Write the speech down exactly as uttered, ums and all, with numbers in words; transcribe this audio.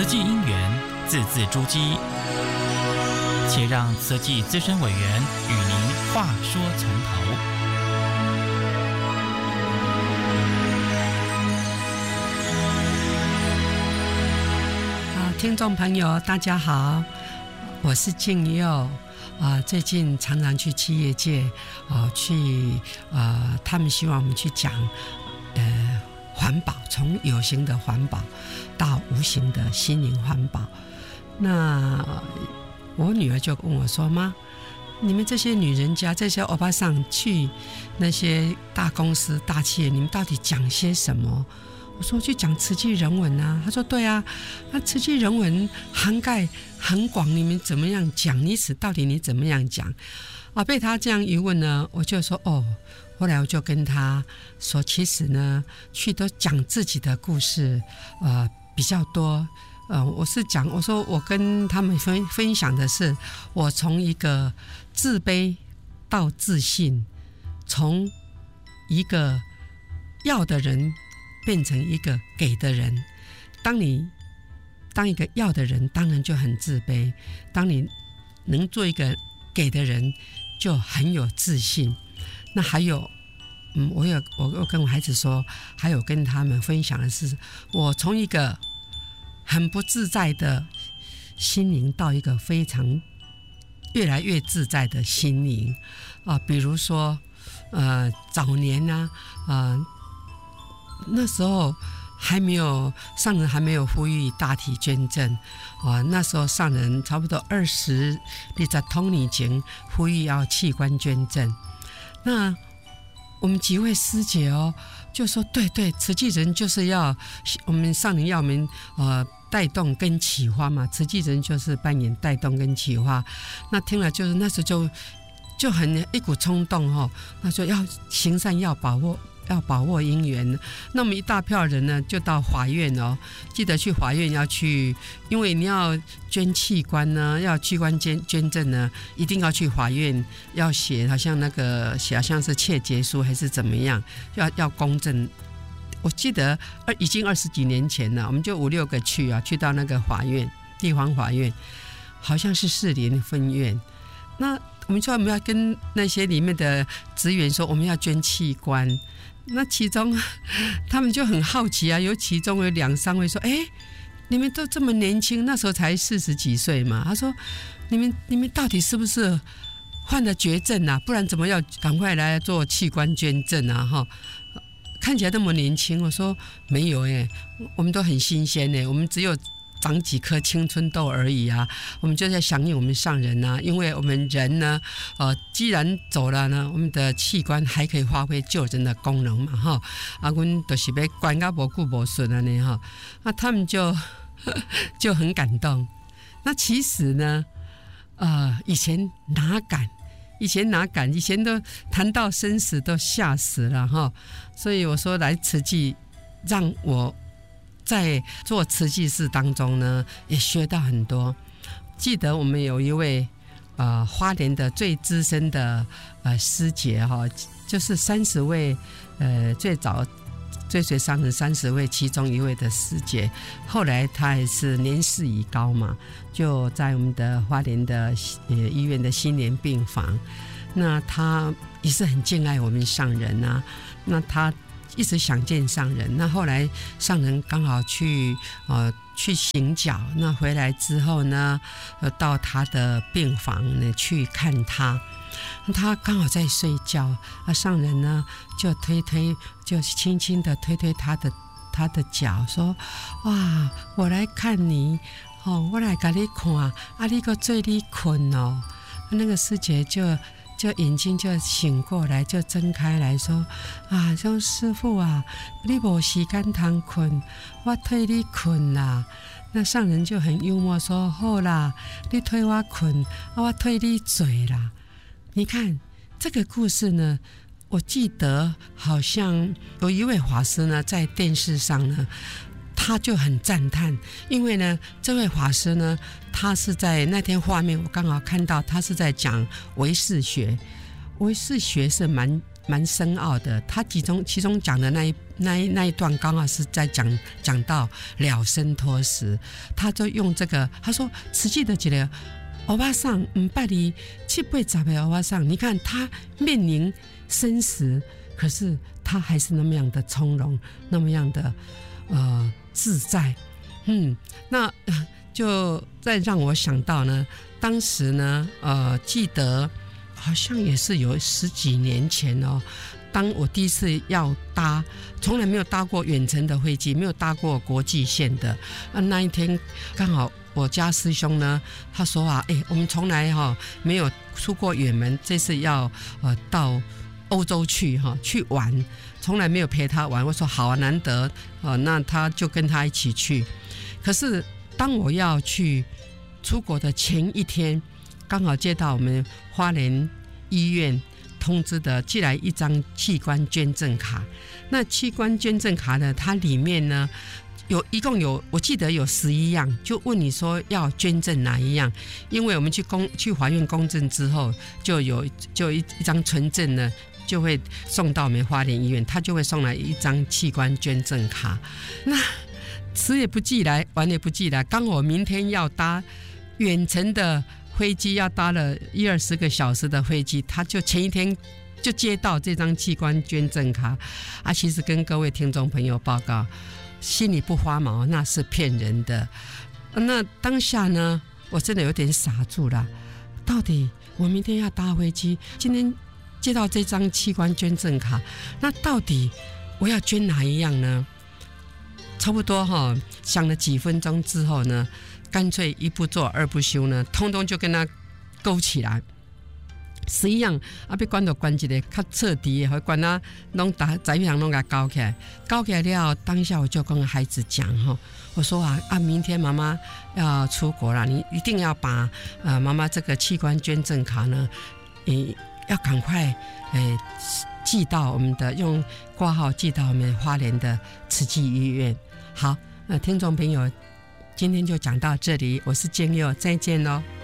际因缘，字字珠玑，且让慈济资深委员与您话说从头。 啊，听众朋友，大家好，我是静佑。啊，最近常常去企业界，啊，去啊，他们希望我们去讲，呃，环保，从有形的环保到无形的心灵环保。那我女儿就跟我说：“妈，你们这些女人家，这些欧巴桑去那些大公司、大企业，你们到底讲些什么？”我说去讲慈济人文啊，他说对啊，那慈济人文涵盖很广，你们怎么样讲？你此到底你怎么样讲？啊，被他这样一问呢，我就说哦，后来我就跟他说，其实呢，去都讲自己的故事，呃，比较多。呃，我是讲，我说我跟他们分分享的是，我从一个自卑到自信，从一个要的人变成一个给的人。当你当一个要的人，当然就很自卑；当你能做一个给的人，就很有自信。那还有，嗯，我有我我跟我孩子说，还有跟他们分享的是，我从一个很不自在的心灵到一个非常越来越自在的心灵啊，比如说，呃，早年呢、啊，呃。那时候还没有上人还没有呼吁大体捐赠啊，那时候上人差不多二十二十通年前呼吁要器官捐赠。那我们几位师姐哦，就说对对，慈济人就是要我们上人要我们呃带动跟启发嘛，慈济人就是扮演带动跟启发。那听了就是那时候就就很一股冲动哦，那说要行善要把握。要把握因缘，那么一大票人呢，就到法院哦。记得去法院要去，因为你要捐器官呢，要器官捐捐赠呢，一定要去法院，要写好像那个写好像是切结书还是怎么样，要要公证。我记得二已经二十几年前了，我们就五六个去啊，去到那个法院，地方法院，好像是士林分院。那我们说我们要跟那些里面的职员说，我们要捐器官。那其中他们就很好奇啊，有其中有两三位说：“哎，你们都这么年轻，那时候才四十几岁嘛。”他说：“你们你们到底是不是患了绝症啊？不然怎么要赶快来做器官捐赠啊？哈，看起来那么年轻。”我说：“没有哎，我们都很新鲜哎，我们只有长几颗青春痘而已啊，我们就在响应我们上人啊，因为我们人呢，呃，既然走了呢，我们的器官还可以发挥救人的功能嘛，哈，啊，我们就是要管到无久无顺啊呢，哈，那他们就就很感动。那其实呢，呃，以前哪敢，以前哪敢，以前都谈到生死都吓死了哈，所以我说来慈济，让我在做慈济事当中呢，也学到很多。记得我们有一位呃花莲的最资深的呃师姐哈，就是三十位呃最早追随上人三十位其中一位的师姐，后来她也是年事已高嘛，就在我们的花莲的呃医院的心莲病房。那她也是很敬爱我们上人啊，那她一直想见上人，那后来上人刚好去呃去行脚，那回来之后呢，呃到他的病房呢去看他，他刚好在睡觉，啊上人呢就推推，就轻轻的推推他的他的脚，说：“哇，我来看你，哦，我来给你看，啊你个最你困哦。”那个师姐就。就眼睛就醒过来，就睁开来说：“啊，说师父啊，你没时间通困，我推你困啦。”那上人就很幽默说：“好啦，你推我困，我推你嘴啦。”你看这个故事呢，我记得好像有一位法师呢，在电视上呢。他就很赞叹，因为呢，这位法师呢，他是在那天画面，我刚好看到他是在讲唯识学，唯识学是蛮蛮深奥的。他其中其中讲的那一那一那一段刚好是在讲讲到了生脱死，他就用这个，他说慈济的一个欧巴桑，嗯，拜你七八十的欧巴桑，你看他面临生死，可是他还是那么样的从容，那么样的呃自在，嗯，那就再让我想到呢，当时呢，呃，记得好像也是有十几年前哦。当我第一次要搭，从来没有搭过远程的飞机，没有搭过国际线的。啊，那一天刚好我家师兄呢，他说啊，哎、欸，我们从来哈、哦、没有出过远门，这次要呃到欧洲去哈、哦、去玩，从来没有陪他玩。我说好啊，难得哦，那他就跟他一起去。可是当我要去出国的前一天，刚好接到我们花莲医院通知的寄来一张器官捐赠卡。那器官捐赠卡呢，它里面呢有一共有我记得有十一样，就问你说要捐赠哪一样，因为我们去公去法院公证之后，就有就有一一张存证呢，就会送到我们花莲医院，他就会送来一张器官捐赠卡。那迟也不寄来，晚也不寄来，刚我明天要搭远程的飞机，要搭了一二十个小时的飞机，他就前一天就接到这张器官捐赠卡啊。其实跟各位听众朋友报告，心里不发毛那是骗人的。那当下呢，我真的有点傻住了，到底我明天要搭飞机，今天接到这张器官捐赠卡，那到底我要捐哪一样呢？差不多哈，想了几分钟之后呢，干脆一不做二不休呢，通通就跟他勾起来。十一样啊，要关就关一个较彻底的，关啊，拢打在一项拢给勾起来，勾起来了，当下我就跟孩子讲哈，我说啊啊，明天妈妈要出国了，你一定要把呃妈妈这个器官捐赠卡呢，你要赶快诶寄到我们的用挂号寄到我们花莲的慈济医院。好，那听众朋友，今天就讲到这里，我是建佑，再见喽。